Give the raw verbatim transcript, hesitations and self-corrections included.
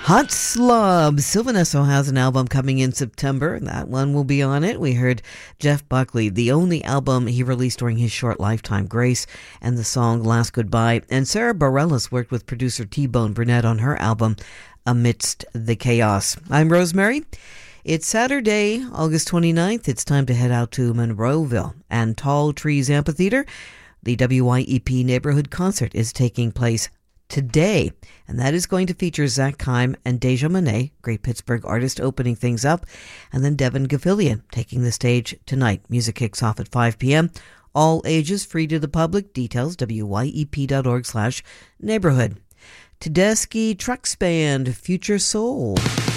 Hot Slob. Sylvanesso has an album coming in September. That one will be on it. We heard Jeff Buckley, the only album he released during his short lifetime, Grace, and the song Last Goodbye. And Sarah Bareilles worked with producer T-Bone Burnett on her album, Amidst the Chaos. I'm Rosemary. It's Saturday, August twenty-ninth. It's time to head out to Monroeville and Tall Trees Amphitheater. The W Y E P Neighborhood Concert is taking place today, and that is going to feature Zach Kime and Deja Monet, great Pittsburgh artist, opening things up, and then Devin Gavilion taking the stage tonight. Music kicks off at five p.m. All ages, free to the public. Details, W Y E P dot org slash neighborhood. Tedeschi Trucks Band, Future Soul.